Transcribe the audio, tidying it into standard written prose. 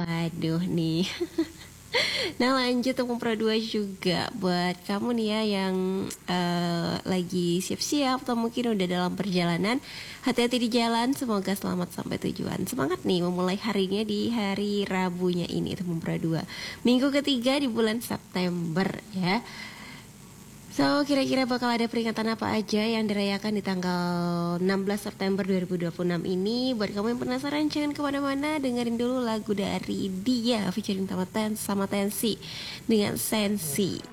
Waduh nih. Nah lanjut untuk Pro 2 juga buat kamu nih ya yang lagi siap-siap atau mungkin udah dalam perjalanan. Hati-hati di jalan, semoga selamat sampai tujuan. Semangat nih memulai harinya di hari Rabunya ini untuk Pro 2. Minggu ketiga di bulan September ya. So, kira-kira bakal ada peringatan apa aja yang dirayakan di tanggal 16 September 2026 ini? Buat kamu yang penasaran, jangan kemana-mana, dengerin dulu lagu dari Dia featuring sama Tensi dengan Sensi.